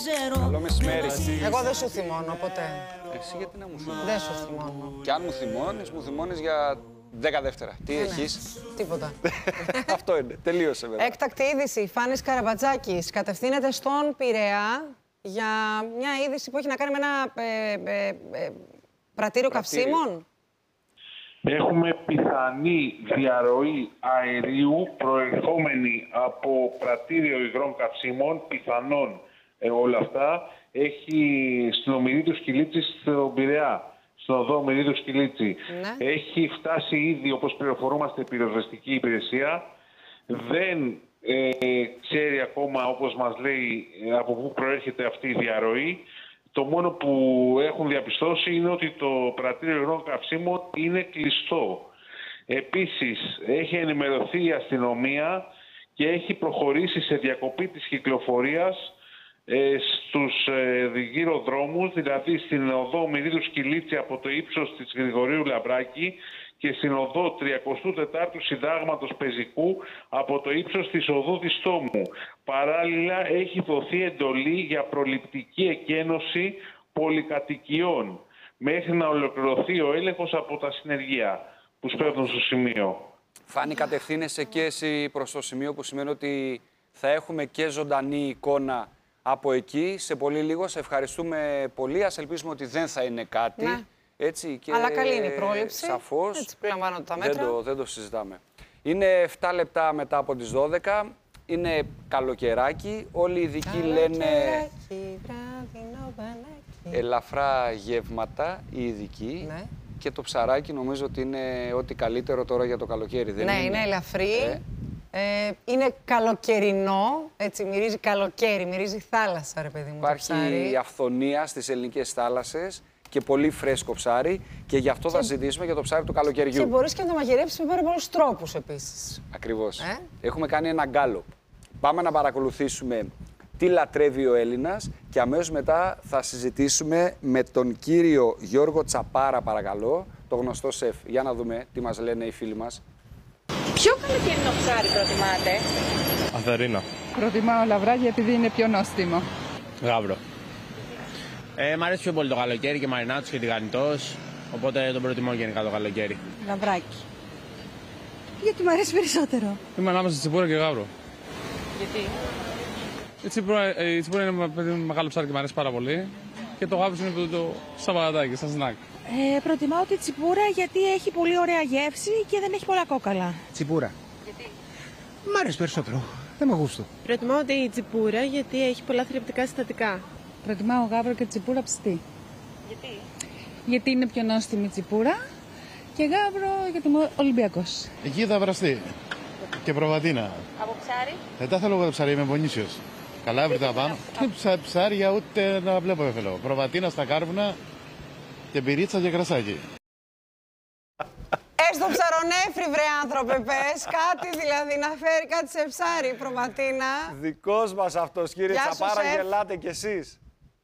Καλό μεσημέρι. Εγώ δεν σου θυμώνω ποτέ. Εσύ γιατί να μου θυμώνεις? Δεν σου θυμώνω. Και αν μου θυμώνεις για 10 δεύτερα. Τι έχεις? Τίποτα. Αυτό είναι. Τελείωσε βέβαια. Έκτακτη είδηση. Φάνης Καραμπατζάκης κατευθύνεται στον Πειραιά για μια είδηση που έχει να κάνει με ένα πρατήριο καυσίμων. Έχουμε πιθανή διαρροή αερίου προερχόμενη από πρατήριο υγρών καυσίμων, πιθανόν όλα αυτά. Έχει στην Ομηρίδου Σκυλίτσι στον Πειραιά, στον οδό Ομηρίδου Σκυλίτσι. Ναι. Έχει φτάσει ήδη, όπως πληροφορούμαστε, η πυροσβεστική υπηρεσία. Δεν ξέρει ακόμα, όπως μας λέει, από πού προέρχεται αυτή η διαρροή. Το μόνο που έχουν διαπιστώσει είναι ότι το πρατήριο υγρών καυσίμων είναι κλειστό. Επίσης, έχει ενημερωθεί η αστυνομία και έχει προχωρήσει σε διακοπή της κυκλοφορίας στους γύρω δρόμους, δηλαδή στην οδό Ομηρίδου Σκυλίτσι από το ύψος της Γρηγορίου Λαμπράκη και στην οδό 34ου Συντάγματος Πεζικού από το ύψος της οδού Διστόμου. Παράλληλα, έχει δοθεί εντολή για προληπτική εκένωση πολυκατοικιών μέχρι να ολοκληρωθεί ο έλεγχος από τα συνεργεία που σπέβδουν στο σημείο. Φάνη, κατευθύνεσαι και εσύ προς το σημείο, που σημαίνει ότι θα έχουμε και ζωντανή εικόνα από εκεί. Σε πολύ λίγο. Σε ευχαριστούμε πολύ. Ας ελπίσουμε ότι δεν θα είναι κάτι. Ναι. Έτσι, και αλλά καλή είναι η πρόληψη. Σαφώς. Έτσι που λαμβάνονται τα μέτρα. Δεν το συζητάμε. Είναι 7 λεπτά μετά από τις 12. Είναι καλοκαιράκι. Όλοι οι ειδικοί λένε ελαφρά γεύματα οι ειδικοί. Ναι. Και το ψαράκι νομίζω ότι είναι ό,τι καλύτερο τώρα για το καλοκαίρι. Δεν είναι ελαφρύ. Είναι καλοκαιρινό, έτσι, μυρίζει καλοκαίρι, μυρίζει θάλασσα, ρε παιδί μου. Υπάρχει αυθονία στις ελληνικές θάλασσες και πολύ φρέσκο ψάρι και γι' αυτό θα συζητήσουμε για το ψάρι του καλοκαιριού. Και μπορείς και να το μαγειρέψεις με πάρα πολλούς τρόπους επίσης. Ακριβώς. Έχουμε κάνει ένα γκάλοπ. Πάμε να παρακολουθήσουμε τι λατρεύει ο Έλληνας και αμέσως μετά θα συζητήσουμε με τον κύριο Γιώργο Τσαπάρα, παρακαλώ, το γνωστό σεφ. Για να δούμε τι μας λένε οι φίλοι μας. Ποιο καλοκαιρινό ψάρι προτιμάτε? Αθερίνο. Προτιμάω λαβράκι επειδή είναι πιο νόστιμο. Γάβρο. Μ' αρέσει πιο πολύ το καλοκαίρι και μαρινάτος και τηγανιτός, οπότε τον προτιμώ γενικά το καλοκαίρι. Λαβράκι. Γιατί μου αρέσει περισσότερο. Είμαι ανάμεσα στη τσιπούρα και γάβρο. Γιατί? Η τσιπούρα είναι μεγάλο ψάρι και μου αρέσει πάρα πολύ και το γάβρο είναι το σαββατάκι, σαν σνακ. Προτιμάω τη τσιπούρα γιατί έχει πολύ ωραία γεύση και δεν έχει πολλά κόκαλα. Τσιπούρα. Γιατί? Μ' αρέσει περισσότερο. Δεν με γούστο. Προτιμάω τη τσιπούρα γιατί έχει πολλά θρεπτικά συστατικά. Προτιμάω γάβρο και τσιπούρα ψητή. Γιατί? Γιατί είναι πιο νόστιμη τσιπούρα και γάβρο γιατί είμαι Ολυμπιακός. Εκεί θα βραστεί. Και προβατίνα. Από ψάρι? Δεν τα θέλω εγώ το ψάρι, είμαι πονήσιος. Καλά έβριτα πάνω. Ψάρια ούτε να βλέπω δεν θέλω. Προβατίνα στα κάρβουνα και πυρίτσα και κρασάκι. Στο ψαρονέφρι, βρε άνθρωπε, πες κάτι δηλαδή, να φέρει κάτι σε ψάρι, προβατίνα. Δικός μας αυτός, κύριε Τσαπάρα, γελάτε κι εσείς.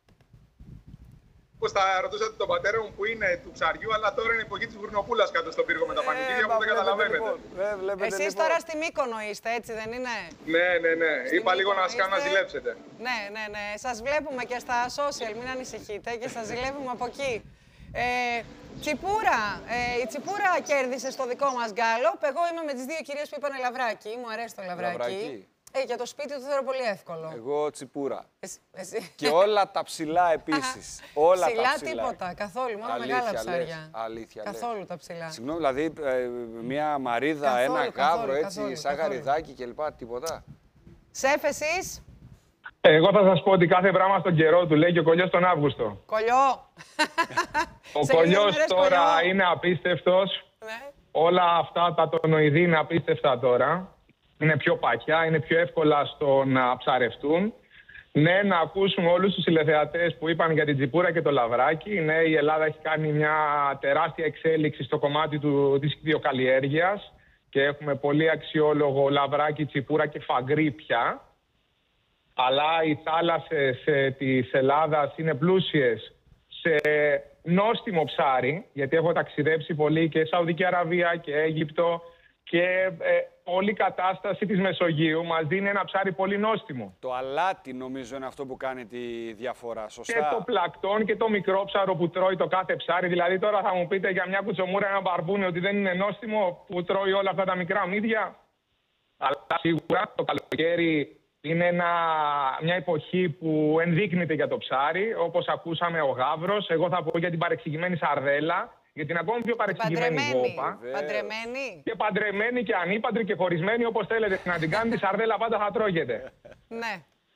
Πώς θα ρωτούσατε τον πατέρα μου που είναι του ψαριού, αλλά τώρα είναι η εποχή της γουρνοπούλας κάτω στον πύργο με τα πανηγύρια που δεν καταλαβαίνετε. Εσείς τώρα στη Μύκονο είστε, έτσι δεν είναι? Ναι. Είπα λίγο να σας κάνω να ζηλέψετε. Ναι. Σας βλέπουμε και στα social, μην ανησυχείτε, και σας ζηλεύουμε από εκεί. Τσιπούρα. Η τσιπούρα κέρδισε στο δικό μας γκάλοπ. Εγώ είμαι με τις δύο κυρίες που είπαν λαβράκι. Μου αρέσει το λαβράκι. Για το σπίτι του θεωρώ πολύ εύκολο. Εγώ τσιπούρα. Εσύ. Και όλα τα ψηλά επίσης. Όλα ψηλά τα ψηλά. Τίποτα, καθόλου. Μόνο μεγάλα ψάρια. Αλήθεια. Καθόλου τα ψηλά. Συγγνώμη, δηλαδή μια μαρίδα, ένα γάβρο έτσι, σαν γαριδάκι κλπ. Τίποτα. Σεφ, εσείς? Εγώ θα σας πω ότι κάθε πράγμα στον καιρό του, λέει και ο κολλιός τον Αύγουστο. Κολλιό! Ο κολλιός τώρα είναι απίστευτος. Ναι. Όλα αυτά τα τονοειδή είναι απίστευτα τώρα. Είναι πιο παχιά, είναι πιο εύκολα στο να ψαρευτούν. Ναι, να ακούσουμε όλους τους τηλεθεατές που είπαν για την τσιπούρα και το λαβράκι. Ναι, η Ελλάδα έχει κάνει μια τεράστια εξέλιξη στο κομμάτι της ιδιοκαλλιέργειας και έχουμε πολύ αξιόλογο λαβράκι, τσιπούρα και φαγκρί πια. Αλλά οι θάλασσες της Ελλάδας είναι πλούσιες σε νόστιμο ψάρι, γιατί έχω ταξιδέψει πολύ και Σαουδική Αραβία και Αίγυπτο Και όλη η κατάσταση της Μεσογείου μας δίνει ένα ψάρι πολύ νόστιμο. Το αλάτι νομίζω είναι αυτό που κάνει τη διαφορά, σωστά. Και το πλακτόν και το μικρό ψάρο που τρώει το κάθε ψάρι. Δηλαδή τώρα θα μου πείτε για μια κουτσομούρα, ένα μπαρμπούνι ότι δεν είναι νόστιμο που τρώει όλα αυτά τα μικρά μύδια. Αλλά σίγουρα το καλοκαίρι είναι μια εποχή που ενδείκνυται για το ψάρι. Όπως ακούσαμε ο γάβρος, εγώ θα πω για την παρεξηγημένη σαρδέλα. Γιατί είναι ακόμη πιο παρεξηγημένη γόπα. Παντρεμένη. Και παντρεμένη και ανήπαντρη και χωρισμένη, όπως θέλετε να την κάνετε, τη σαρδέλα πάντα θα τρώγεται. Ναι.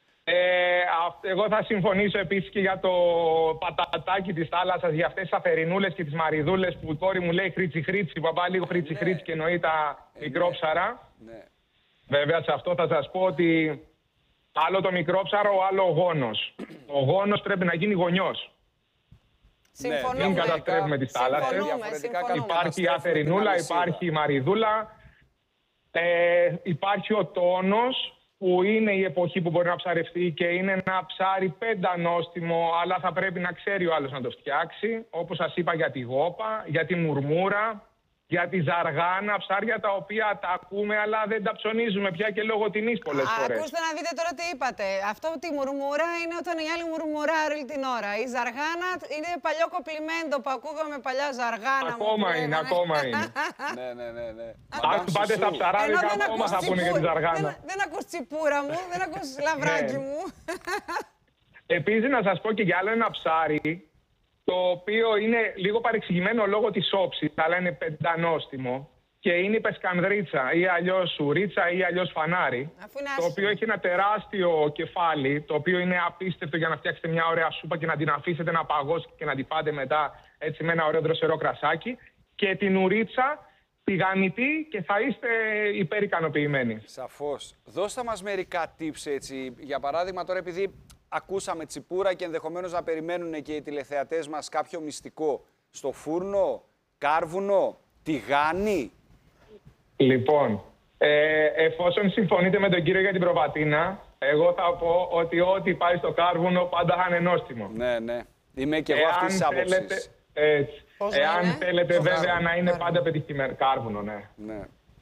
Εγώ θα συμφωνήσω επίσης και για το πατατάκι της θάλασσας, για αυτές τις αφερινούλες και τις μαριδούλες που τώρα μου λέει χρήτσι-χρήτσι, παπά λίγο χρήτσι-χρήτσι και εννοεί τα μικρόψαρα. Ναι. Βέβαια σε αυτό θα σας πω ότι άλλο το μικρόψαρο, άλλο ο γόνος. Ο γόνος πρέπει να γίνει γονιός. Συμφωνούμε. Μην καταστρέφουμε τις θάλασσες. Υπάρχει η αφερινούλα, υπάρχει η μαριδούλα. Υπάρχει ο τόνος, που είναι η εποχή που μπορεί να ψαρευτεί και είναι ένα ψάρι πεντανόστιμο, αλλά θα πρέπει να ξέρει ο άλλος να το φτιάξει. Όπως σας είπα για τη γόπα, για τη μουρμούρα, για τη ζαργάνα, ψάρια τα οποία τα ακούμε αλλά δεν τα ψωνίζουμε πια και λόγω τιμής πολλές φορές. Ακούστε να δείτε τώρα τι είπατε. Αυτό τη μουρμούρα είναι όταν οι άλλοι μουρμουράρουν όλη την ώρα. Η ζαργάνα είναι παλιό κοπλιμέντο που ακούγαμε παλιά ζαργάνα. Ακόμα είναι. Ναι. Αν πάτε στα ψαράδικα, ακόμα θα πούνε για τη ζαργάνα. Δεν ακούς τσιπούρα μου, δεν ακούς λαβράκι μου. Επίσης να σας πω και για άλλο ένα ψάρι, το οποίο είναι λίγο παρεξηγημένο λόγω της όψης, αλλά είναι πεντανόστιμο και είναι η πεσκανδρίτσα ή αλλιώς σουρίτσα ή αλλιώς φανάρι, το οποίο έχει ένα τεράστιο κεφάλι, το οποίο είναι απίστευτο για να φτιάξετε μια ωραία σούπα και να την αφήσετε να παγώσει και να την πάτε μετά έτσι με ένα ωραίο δροσερό κρασάκι, και την ουρίτσα τηγανιτή και θα είστε υπερικανοποιημένοι. Σαφώς. Δώστε μας μερικά tips έτσι, για παράδειγμα τώρα επειδή ακούσαμε τσιπούρα και ενδεχομένως να περιμένουν και οι τηλεθεατές μας κάποιο μυστικό. Στο φούρνο, κάρβουνο, τηγάνι. Λοιπόν, εφόσον συμφωνείτε με τον κύριο για την προβατίνα, εγώ θα πω ότι ό,τι πάει στο κάρβουνο πάντα θα είναι νόστιμο. Ναι. Είμαι και εγώ αυτής της άποψης. Εάν θέλετε βέβαια να είναι πάντα πετυχημένο. Κάρβουνο, ναι.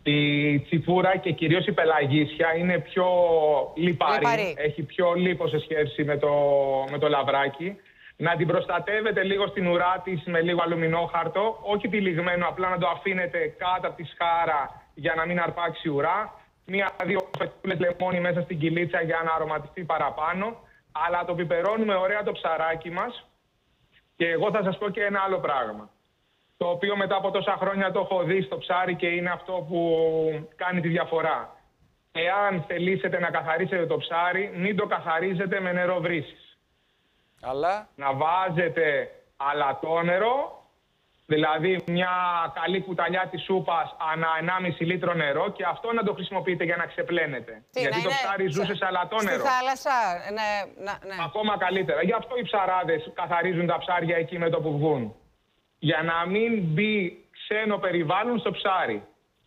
Η τσιπούρα και κυρίως η πελαγίσια είναι πιο λιπαρή. Έχει πιο λίπο σε σχέση με το λαβράκι. Να την προστατεύετε λίγο στην ουρά της με λίγο αλουμινόχαρτο, όχι τυλιγμένο, απλά να το αφήνετε κάτω από τη σχάρα για να μην αρπάξει η ουρά. Μία-δύο φετούλες λεμόνι μέσα στην κυλίτσα για να αρωματιστεί παραπάνω. Αλλά το πιπερώνουμε ωραία το ψαράκι μας. Και εγώ θα σας πω και ένα άλλο πράγμα, το οποίο μετά από τόσα χρόνια το έχω δει στο ψάρι και είναι αυτό που κάνει τη διαφορά. Εάν θελήσετε να καθαρίσετε το ψάρι, μην το καθαρίζετε με νερό βρύσης. Αλλά να βάζετε αλατόνερο, δηλαδή μια καλή κουταλιά της σούπας ανά 1,5 λίτρο νερό, και αυτό να το χρησιμοποιείτε για να ξεπλένετε. Γιατί το ψάρι ζούσε σε αλατόνερο. Στη θάλασσα, ναι. Ακόμα καλύτερα. Γι' αυτό οι ψαράδες καθαρίζουν τα ψάρια εκεί με το που βγουν. Για να μην μπει ξένο περιβάλλον στο ψάρι.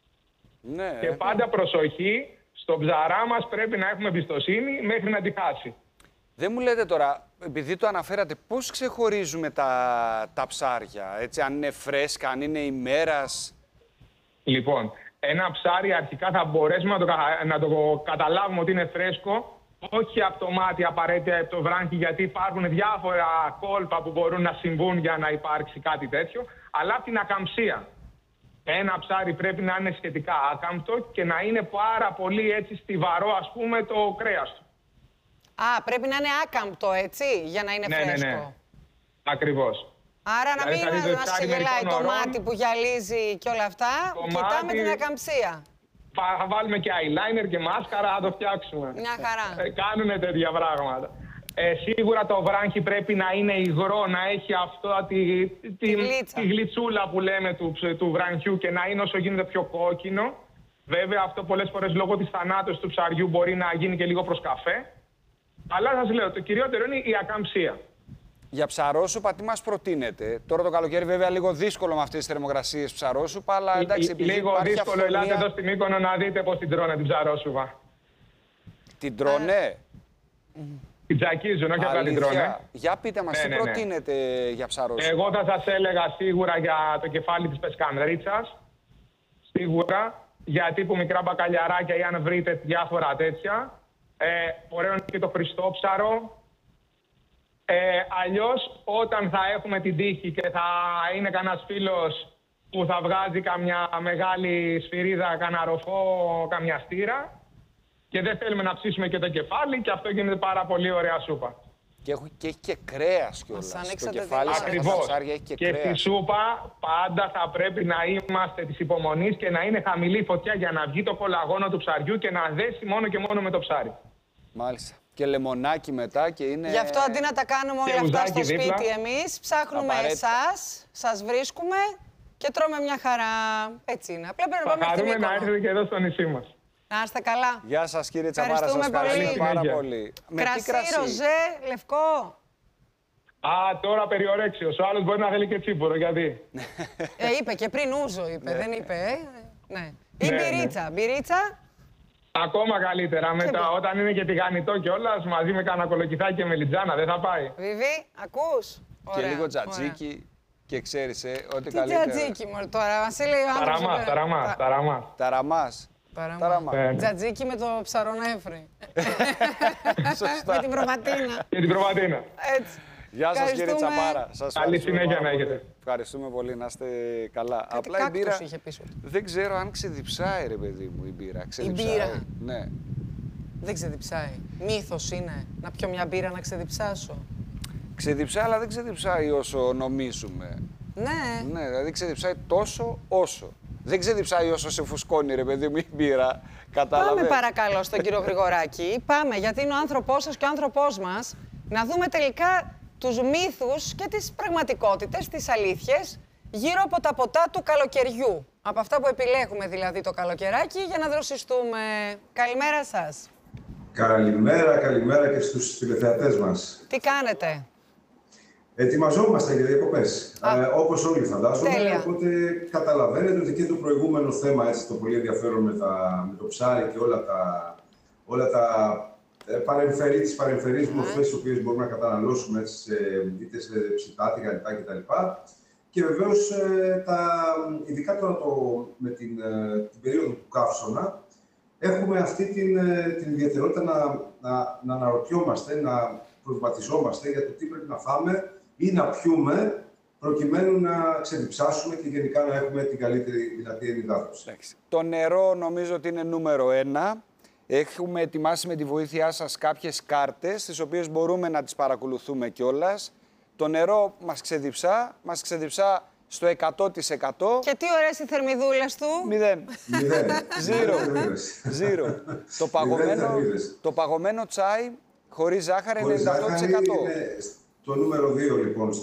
Ναι. Και πάντα προσοχή, στο ψαρά μας πρέπει να έχουμε εμπιστοσύνη μέχρι να τη χάσει. Δεν μου λέτε τώρα, επειδή το αναφέρατε, πώς ξεχωρίζουμε τα ψάρια, έτσι, αν είναι φρέσκα, αν είναι ημέρας. Λοιπόν, ένα ψάρι αρχικά θα μπορέσουμε να το καταλάβουμε ότι είναι φρέσκο, όχι από το μάτι απαραίτητα από το βράχι, γιατί υπάρχουν διάφορα κόλπα που μπορούν να συμβούν για να υπάρξει κάτι τέτοιο, αλλά από την ακαμψία. Ένα ψάρι πρέπει να είναι σχετικά άκαμπτο και να είναι πάρα πολύ έτσι στιβαρό, ας πούμε, το κρέας του. Πρέπει να είναι άκαμπτο, έτσι, για να είναι φρέσκο. Ναι. Ακριβώς. Άρα να μην μας ξεγελάει το μάτι που γυαλίζει και όλα αυτά. Κοιτάμε την ακαμψία. Θα βάλουμε και eyeliner και μάσκαρα, θα το φτιάξουμε. Μια χαρά. Κάνουνε τέτοια πράγματα. Σίγουρα το βράχι πρέπει να είναι υγρό, να έχει αυτό τη γλιτσούλα που λέμε του βραχιού και να είναι όσο γίνεται πιο κόκκινο. Βέβαια αυτό πολλές φορές λόγω της θανάτωσης του ψαριού μπορεί να γίνει και λίγο προς καφέ. Αλλά σας λέω, το κυριότερο είναι η ακαμψία. Για ψαρόσουπα τι μας προτείνετε? Τώρα το καλοκαίρι βέβαια λίγο δύσκολο με αυτές τις θερμοκρασίες ψαρόσουπα, αλλά εντάξει, λίγο δύσκολο, ελάτε εδώ στην Μύκονο να δείτε πώς την τρώνε την ψαρόσουπα. Την τρώνε? Την τζακίζουν, όχι απλά την τρώνε. Για πείτε μας, τι προτείνετε για ψαρόσουπα? Εγώ θα σας έλεγα σίγουρα για το κεφάλι της πεσκανδρίτσας. Σίγουρα. για τύπου μικρά μπακαλιαράκια ή αν βρείτε διάφορα τέτοια. Ωραίο είναι και το χριστόψαρο. Αλλιώς, όταν θα έχουμε την τύχη και θα είναι κανένας φίλος που θα βγάζει καμιά μεγάλη σφυρίδα, κανένα ροφό, καμιά στήρα και δεν θέλουμε να ψήσουμε και το κεφάλι, και αυτό γίνεται πάρα πολύ ωραία σούπα. Και έχει και κρέας κιόλας. Στο κεφάλι ακριβώς. Έχει και στη σούπα πάντα θα πρέπει να είμαστε της υπομονής και να είναι χαμηλή φωτιά για να βγει το κολαγόνο του ψαριού και να δέσει μόνο και μόνο με το ψάρι. Μάλιστα. Και λεμονάκι μετά και είναι... Γι' αυτό αντί να τα κάνουμε όλα αυτά στο σπίτι εμείς, ψάχνουμε εσάς, σας βρίσκουμε και τρώμε μια χαρά. Έτσι είναι. Απλά πρέπει να πάμε στην Μύκονο. Θα χαρούμε να έρθετε και εδώ στο νησί μας. Να είστε καλά. Γεια σας κύριε Τσαπάρα, σας ευχαριστούμε πάρα πολύ. Κρασί, ροζέ, λευκό. Τώρα περιορέξιος. Ο άλλος μπορεί να θέλει και τσίπουρο, γιατί. Είπε και πριν ούζο, είπε, δεν είπε. Ναι. Ή μπυρίτσα. Μπυρίτσα. Ακόμα καλύτερα. Μετά, όταν είναι και τηγανιτό κιόλας, μαζί με κανένα κολοκυθάκι και μελιτζάνα, δεν θα πάει. Βιβί, ακούς. Και λίγο τζατζίκι. Και ξέρεις, ότι καλύτερα. Τι τζατζίκι μόνο τώρα, Βασίλη, ο άνθρωπος. Ταραμάς. Τζατζίκι με το ψαρονέφρι. Σωστά. Με την προβατίνα. Και την προβατίνα. Έτσι. Γεια σας κύριε Τσαπάρα. Καλή συνέχεια να έχετε. Ευχαριστούμε πολύ, να είστε καλά. Απλά η μπύρα είχε πίσω. Δεν ξέρω αν ξεδιψάει, ρε παιδί μου, η μπύρα. Η μπύρα. Ναι. Δεν ξεδιψάει. Μύθος είναι να πιω μια μπύρα να ξεδιψάσω. Ξεδιψάει, αλλά δεν ξεδιψάει όσο νομίζουμε. Ναι. Ναι, δηλαδή ξεδιψάει τόσο όσο. Δεν ξεδιψάει όσο σε φουσκώνει, ρε παιδί μου, η μπύρα. Κατάλαβε. Πάμε παρακαλώ στον κύριο Γρηγοράκη. Πάμε, γιατί είναι ο άνθρωπός σας και ο άνθρωπός μας. Να δούμε τελικά τους μύθους και τις πραγματικότητες, τις αλήθειες γύρω από τα ποτά του καλοκαιριού. Από αυτά που επιλέγουμε δηλαδή το καλοκαιράκι για να δροσιστούμε. Καλημέρα σας. Καλημέρα και στους τηλεθεατές μας. Τι κάνετε? Ετοιμαζόμαστε για διακοπές, όπως όλοι φαντάζομαι. Οπότε καταλαβαίνετε ότι και το προηγούμενο θέμα, έτσι, το πολύ ενδιαφέρον με το ψάρι και όλα τα τις παρεμφερείς μορφές τις οποίες μπορούμε να καταναλώσουμε, έτσι, είτε σε ψητά, τηγανιτά κτλ. Και βεβαίως, ειδικά τώρα με την περίοδο του καύσωνα, έχουμε αυτή την ιδιαιτερότητα να αναρωτιόμαστε, να προβληματιζόμαστε για το τι πρέπει να φάμε ή να πιούμε προκειμένου να ξεδιψάσουμε και γενικά να έχουμε την καλύτερη δυνατή ενυδάτωση. Το νερό νομίζω ότι είναι νούμερο 1. Έχουμε ετοιμάσει με τη βοήθειά σας κάποιες κάρτες, τις οποίες μπορούμε να τις παρακολουθούμε κιόλας. Το νερό μας ξεδιψά στο 100%. Και τι ωραίες οι θερμιδούλες του. 0. Zero. Το παγωμένο τσάι χωρίς ζάχαρη είναι 98%. Είναι το νούμερο 2 λοιπόν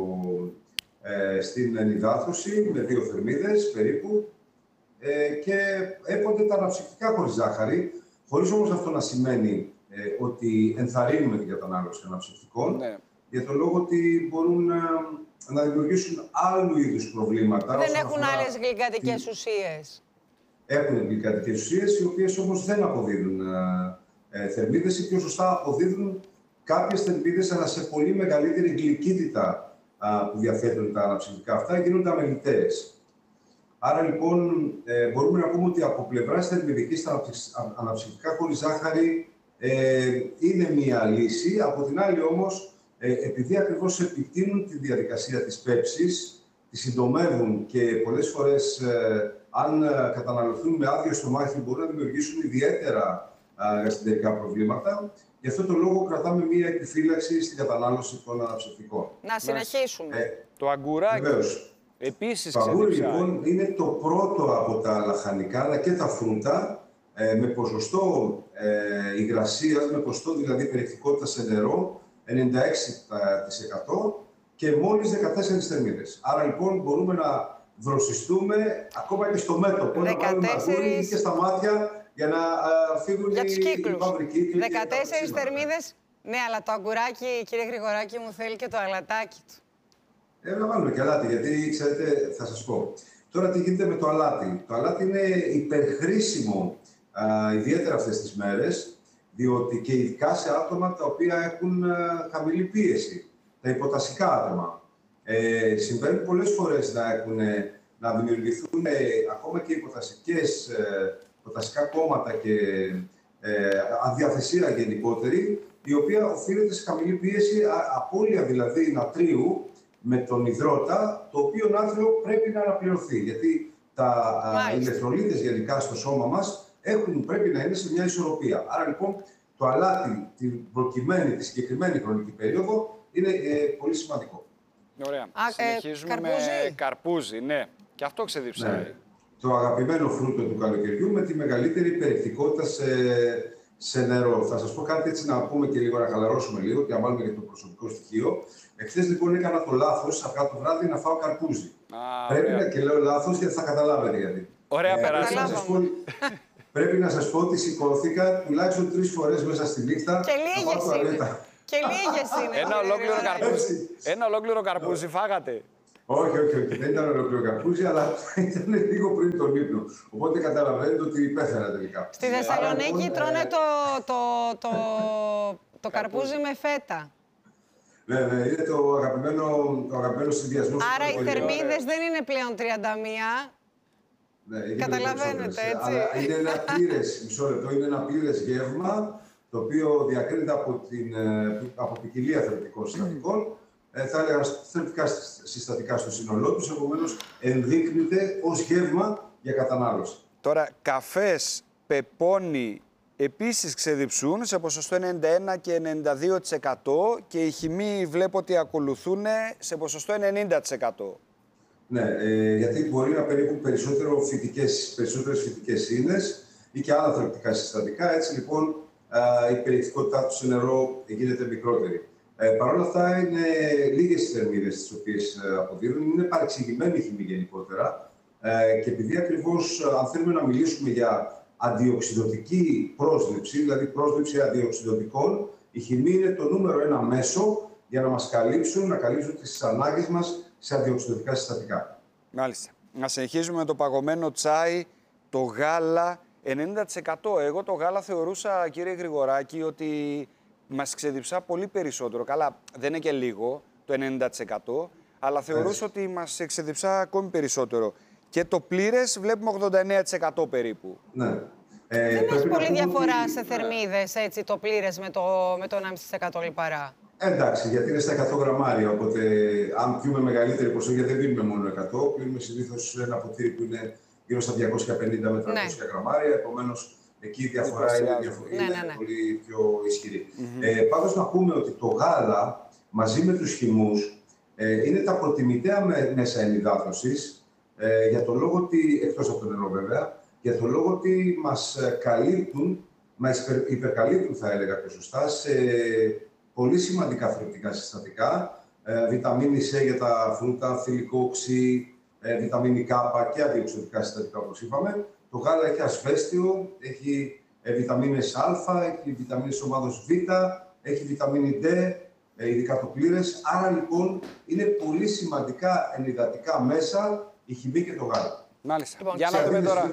στην ενυδάτωση, με 2 θερμίδες περίπου. Και έπονται τα αναψυκτικά χωρίς ζάχαρη, χωρίς όμως αυτό να σημαίνει ότι ενθαρρύνουμε την κατανάλωση αναψυκτικών, για τον λόγο ότι μπορούν να δημιουργήσουν άλλου είδους προβλήματα. Δεν έχουν άλλες γλυκαντικές ουσίες. Έχουν γλυκαντικές ουσίες, οι οποίες όμως δεν αποδίδουν θερμίδες ή πιο σωστά αποδίδουν κάποιες θερμίδες, αλλά σε πολύ μεγαλύτερη γλυκύτητα που διαθέτουν τα αναψυκτικά αυτά, γίνονται αμεληταίες. Άρα λοιπόν μπορούμε να πούμε ότι από πλευράς θερμιδικής τα αναψυκτικά χωρίς ζάχαρη είναι μία λύση. Από την άλλη όμως, επειδή ακριβώς επιτείνουν τη διαδικασία της πέψης, τη συντομεύουν και πολλές φορές αν καταναλωθούν με άδειο στομάχι μπορούν να δημιουργήσουν ιδιαίτερα γαστρεντερικά προβλήματα. Γι' αυτό το λόγο κρατάμε μία επιφύλαξη στην κατανάλωση των αναψυκτικών. Να συνεχίσουμε. Το αγκουράκι. Βεβαίως. Επίσης το αγκούρι λοιπόν είναι το πρώτο από τα λαχανικά, αλλά και τα φρούτα, με ποσοστό υγρασίας, με ποσοστό δηλαδή περιεκτικότητα σε νερό, 96% και μόλις 14 θερμίδες. Άρα λοιπόν μπορούμε να δροσιστούμε ακόμα και στο μέτωπο, να βάλουμε αγκούρι και στα μάτια για να φύγουν οι μαύροι κύκλοι. 14 θερμίδες, ναι, αλλά το αγκουράκι, κύριε Γρηγοράκη, μου θέλει και το αλατάκι του. Να βάλουμε και αλάτι, γιατί ξέρετε, θα σας πω. Τώρα τι γίνεται με το αλάτι. Το αλάτι είναι υπερχρήσιμο, ιδιαίτερα αυτές τις μέρες, διότι και ειδικά σε άτομα τα οποία έχουν χαμηλή πίεση, τα υποτασικά άτομα. Συμβαίνει πολλές φορές να έχουν να δημιουργηθούν ακόμα και υποτασικά κόμματα και αδιαθεσία γενικότερη, η οποία οφείλεται σε χαμηλή πίεση, απώλεια δηλαδή νατρίου με τον υδρότα, το οποίο νάτριο πρέπει να αναπληρωθεί. Γιατί τα ηλεκτρολίτες γενικά στο σώμα μας πρέπει να είναι σε μια ισορροπία. Άρα λοιπόν το αλάτι τη συγκεκριμένη χρονική περίοδο είναι πολύ σημαντικό. Ωραία. Συνεχίζουμε με καρπούζι, ναι. Και αυτό ξεδιψάει. Ναι. Το αγαπημένο φρούτο του καλοκαιριού με τη μεγαλύτερη περιεκτικότητα σε νερό. Θα σας πω κάτι έτσι να πούμε και λίγο, να χαλαρώσουμε λίγο και να βάλουμε και το προσωπικό στοιχείο. Εχθές λοιπόν έκανα το λάθος, αυγά το βράδυ, να φάω καρπούζι. Πρέπει να, και λέω λάθος γιατί θα καταλάβετε γιατί. Ωραία, περάσαμε. Πρέπει να σας πω ότι σηκώθηκα τουλάχιστον 3 φορές μέσα στη νύχτα. Και λίγες είναι. Και λίγες είναι. Ένα ολόκληρο καρπούζι φάγατε. Όχι. Δεν ήταν ολόκληρο καρπούζι, αλλά ήταν λίγο πριν τον ύπνο. Οπότε καταλαβαίνετε ότι πέθανα τελικά. Στη Θεσσαλονίκη τρώνε το καρπούζι με φέτα. Ναι, είναι το αγαπημένο συνδυασμό. Άρα οι θερμίδες δεν είναι πλέον 31. Ναι, καταλαβαίνετε, έτσι. Αλλά είναι ένα πλήρες, μισό λεπτό, είναι ένα πλήρες γεύμα, το οποίο διακρίνεται από ποικιλία θρεπτικών συστατικών. Θα έλεγα θρεπτικά συστατικά στο σύνολό τους, επομένως ενδείκνυται ως γεύμα για κατανάλωση. Τώρα, καφές, πεπόνι, επίσης ξεδιψούν σε ποσοστό 91 και 92% και οι χυμοί βλέπω ότι ακολουθούν σε ποσοστό 90%. Ναι, γιατί μπορεί να περιέχουν περισσότερες φυτικές ίνες ή και άλλα θρεπτικά συστατικά. Έτσι λοιπόν η περιεκτικότητά του σε νερό γίνεται μικρότερη. Παρ' όλα αυτά είναι λίγες οι θερμίδες τις οποίες αποδίδουν. Είναι παρεξηγημένη η χυμή γενικότερα. Και επειδή ακριβώς αν θέλουμε να μιλήσουμε για αντιοξυδωτική πρόσληψη, δηλαδή πρόσληψη αντιοξυδωτικών, η χυμή είναι το νούμερο 1 μέσο για να μας καλύψουν, να καλύψουν τις ανάγκες μας σε αντιοξυδωτικά συστατικά. Μάλιστα. Να συνεχίζουμε με το παγωμένο τσάι, το γάλα, 90%. Εγώ το γάλα θεωρούσα, κύριε Γρηγοράκη, ότι μας ξεδιψά πολύ περισσότερο. Καλά, δεν είναι και λίγο το 90%, αλλά θεωρούσα ότι μας ξεδιψά ακόμη περισσότερο. Και το πλήρες βλέπουμε 89% περίπου. Ναι. Δεν έχει πολύ διαφορά σε θερμίδες, έτσι, το πλήρες με το 1,5% λιπαρά. Εντάξει, γιατί είναι στα 100 γραμμάρια, οπότε αν πιούμε μεγαλύτερη ποσότητα, γιατί δεν πίνουμε μόνο 100, πίνουμε συνήθως ένα ποτήρι που είναι γύρω στα 250 με 300 γραμμάρια, επομένως εκεί η διαφορά είναι πολύ πιο ισχυρή. Πάντως να πούμε ότι το γάλα μαζί με τους χυμούς είναι τα προτιμητέα μέσα ενυδάτωσης, για το λόγο ότι, εκτός από το νερό βέβαια, για το λόγο ότι μας καλύπτουν, μας υπερκαλύπτουν θα έλεγα πιο σωστά, σε πολύ σημαντικά θρεπτικά συστατικά, βιταμίνη C για τα φρούτα, θηλυκό οξύ, βιταμίνη K και αντιοξυδωτικά συστατικά όπως είπαμε. Το γάλα έχει ασβέστιο, έχει βιταμίνες Α, έχει βιταμίνες ομάδος Β, έχει βιταμίνη D, ειδικά το πλήρες. Άρα λοιπόν είναι πολύ σημαντικά ενυδατικά μέσα η χυμή και το γάλα. Μάλιστα. Λοιπόν, για να δούμε τώρα.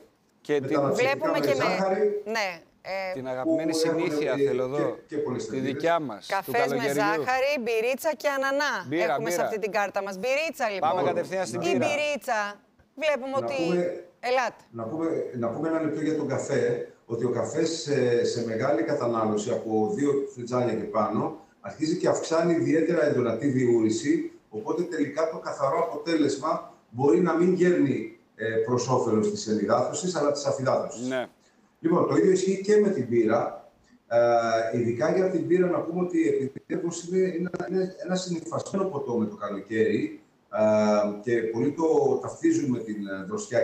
Βλέπουμε και ζάχαρη, την αγαπημένη συνήθεια θέλω εδώ, τη δικιά μας. Καφές με ζάχαρη, μπυρίτσα και ανανά. Έχουμε σε αυτή την κάρτα μας. Μπυρίτσα λοιπόν. Πάμε κατευθείαν στην μπύρα. Η μπυρίτσα. Βλέπουμε ότι... Ελάτε. Να πούμε ένα λεπτό για τον καφέ, ότι ο καφές σε μεγάλη κατανάλωση από 2 φλιτζάνια και πάνω αρχίζει και αυξάνει ιδιαίτερα εντονατή διούρηση, οπότε τελικά το καθαρό αποτέλεσμα μπορεί να μην γέρνει προς όφελος της ενυδάτωσης, αλλά της αφυδάτωσης. Ναι. Λοιπόν, το ίδιο ισχύει και με την μπύρα. Ειδικά για την μπύρα να πούμε ότι είναι ένα συνυφασμένο ποτό με το καλοκαίρι και πολλοί το ταυτίζουν με την δροσιά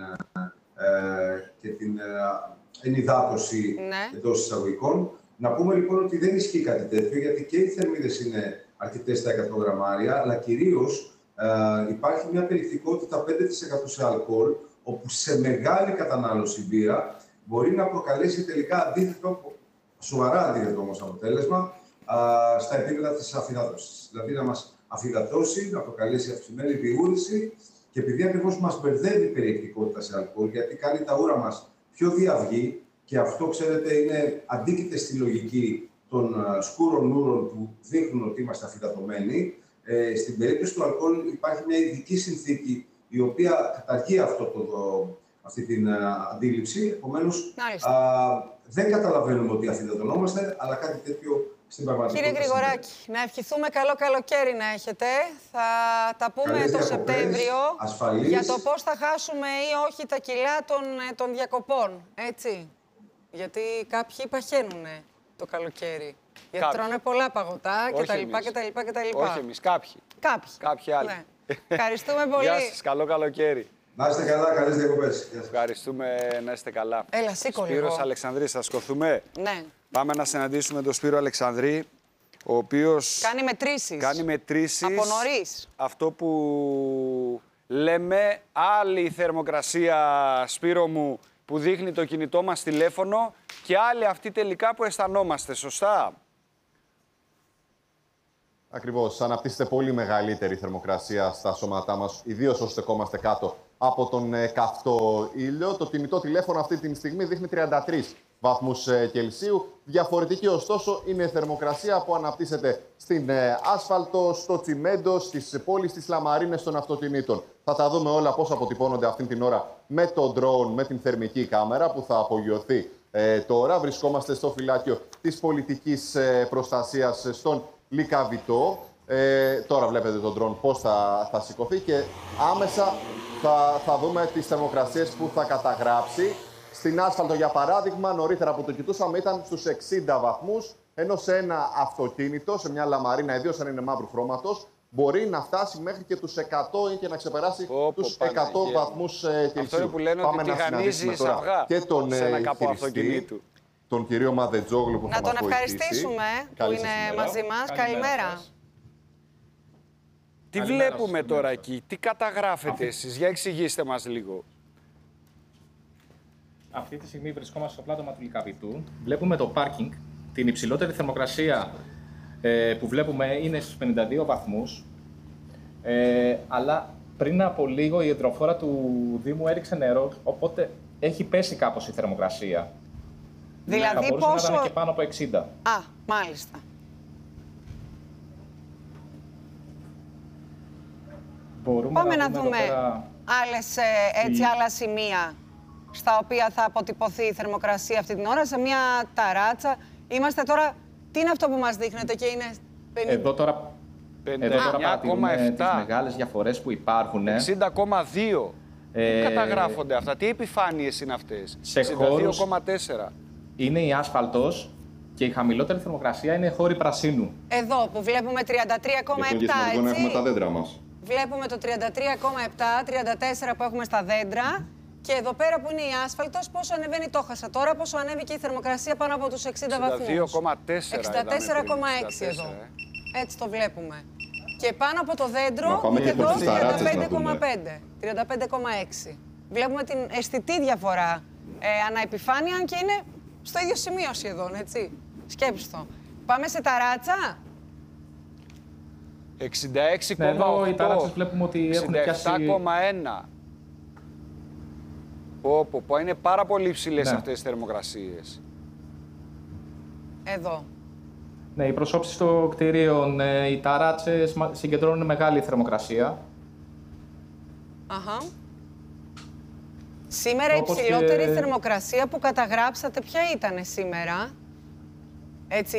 και την ενυδάτωση εντός εισαγωγικών. Να πούμε λοιπόν ότι δεν ισχύει κάτι τέτοιο, γιατί και οι θερμίδες είναι αρκετές στα 100 γραμμάρια, αλλά κυρίως υπάρχει μια περιεκτικότητα 5% σε αλκοόλ, όπου σε μεγάλη κατανάλωση μπύρα μπορεί να προκαλέσει τελικά σοβαρά αντίθετο όμως αποτέλεσμα στα επίπεδα της αφυδάτωσης. Δηλαδή να μας αφυδατώσει, να προκαλέσει αυξημένη διούρηση και επειδή ακριβώς μας μπερδεύει η περιεκτικότητα σε αλκοόλ, γιατί κάνει τα ούρα μας πιο διαυγή και αυτό, ξέρετε, είναι αντίκειται στη λογική των σκούρων ούρων που δείχνουν ότι είμαστε αφυδατωμένοι. Στην περίπτωση του αλκοόλ υπάρχει μια ειδική συνθήκη η οποία καταργεί αυτή την αντίληψη. Επομένως, δεν καταλαβαίνουμε ότι αφιδατωνόμαστε, αλλά κάτι τέτοιο στην πραγματικότητα. Κύριε Γρηγοράκη, να ευχηθούμε καλό καλοκαίρι να έχετε. Θα τα πούμε το Σεπτέμβριο για το πώς θα χάσουμε ή όχι τα κιλά των διακοπών. Έτσι. Γιατί κάποιοι παχαίνουν το καλοκαίρι. Γιατί τρώνε πολλά παγωτά κτλ. Όχι εμείς, κάποιοι. Κάποιοι άλλοι. Ναι. Ευχαριστούμε πολύ. Γεια σας, καλό καλοκαίρι. Να είστε καλά, καλές διακοπές. Ευχαριστούμε, να είστε καλά. Έλα, σήκω λίγο. Σπύρος Αλεξανδρής, θα σκοθούμε. Ναι. Πάμε να συναντήσουμε τον Σπύρο Αλεξανδρή, ο οποίος κάνει μετρήσεις. Από νωρίς. Αυτό που λέμε, άλλη θερμοκρασία, Σπύρο μου, που δείχνει το κινητό μας τηλέφωνο και άλλη αυτή τελικά που αισθανόμαστε, σωστά? Ακριβώς. Αναπτύσσεται πολύ μεγαλύτερη θερμοκρασία στα σώματά μας, ιδίως όσο στεκόμαστε κάτω από τον καυτό ήλιο. Το κινητό τηλέφωνο αυτή τη στιγμή δείχνει 33 βαθμούς Κελσίου. Διαφορετική, ωστόσο, είναι η θερμοκρασία που αναπτύσσεται στην άσφαλτο, στο τσιμέντο, στις πόλεις, στις λαμαρίνες των αυτοκινήτων. Θα τα δούμε όλα πώς αποτυπώνονται αυτή την ώρα με το drone, με την θερμική κάμερα που θα απογειωθεί τώρα. Βρισκόμαστε στο φυλάκιο της πολιτικής προστασίας στον Λυκαβητό. Τώρα βλέπετε τον drone πώς θα σηκωθεί και άμεσα θα δούμε τις θερμοκρασίες που θα καταγράψει. Στην άσφαλτο, για παράδειγμα, νωρίτερα που το κοιτούσαμε, ήταν στους 60 βαθμούς, ενώ σε ένα αυτοκίνητο, σε μια λαμαρίνα, ιδίως αν είναι μαύρου χρώματος, μπορεί να φτάσει μέχρι και τους 100 ή και να ξεπεράσει τους 100 βαθμούς Κελσίου. Αυτό είναι που λένε ότι τηγανίζει αυγά και τον σε ένα κάπου αυτοκινήτου. Τον κύριο Μαδετζόγλου που θα μας βοηθήσει. Να τον ευχαριστήσουμε που είναι μαζί μας. Καλημέρα. Τι βλέπουμε τώρα εκεί, τι καταγράφετε εσείς, για εξηγήστε μας λίγο. Αυτή τη στιγμή βρισκόμαστε στο πλάτωμα του Λυκαβητού. Βλέπουμε το πάρκινγκ. Την υψηλότερη θερμοκρασία που βλέπουμε είναι στους 52 βαθμούς. Αλλά πριν από λίγο η υδροφόρα του Δήμου έριξε νερό, οπότε έχει πέσει κάπως η θερμοκρασία. Δηλαδή θα μπορούσε πόσο... να ήταν και πάνω από 60. Α, μάλιστα. Πάμε να δούμε άλλα σημεία στα οποία θα αποτυπωθεί η θερμοκρασία αυτή την ώρα, σε μια ταράτσα. Είμαστε τώρα... Τι είναι αυτό που μας δείχνετε και είναι... 50... Εδώ τώρα παρατηρούμε τις μεγάλες διαφορές που υπάρχουν. 60,2. Πού καταγράφονται αυτά, τι επιφάνειες είναι αυτές? 62,4. Είναι η άσφαλτος και η χαμηλότερη θερμοκρασία είναι χώροι πρασίνου. Εδώ που βλέπουμε 33,7, έτσι. Έχουμε τα δέντρα μας. Βλέπουμε το 33,7, 34 που έχουμε στα δέντρα. Και εδώ πέρα που είναι η άσφαλτος, πόσο ανεβαίνει, το χάσα τώρα, πόσο ανέβηκε η θερμοκρασία πάνω από τους 60 βαθμούς. 62,4. 64,6 εδώ. Έτσι το βλέπουμε. Και πάνω από το δέντρο, εδώ 35,5. 35,6. Βλέπουμε την αισθητή διαφορά ανά επιφάνεια, αν και είναι στο ίδιο σημείο σχεδόν, έτσι. Σκέψτε το. Πάμε σε ταράτσα. 66,8. Εδώ οι ταράτσες βλέπουμε ότι έχουν πιάσει... 67,1. Είναι πάρα πολύ υψηλές αυτές τις θερμοκρασίες. Εδώ. Ναι, οι προσώψεις των κτηρίων, οι ταράτσες συγκεντρώνουν μεγάλη θερμοκρασία. Αχα. Σήμερα η υψηλότερη θερμοκρασία που καταγράψατε, ποια ήταν σήμερα? Έτσι,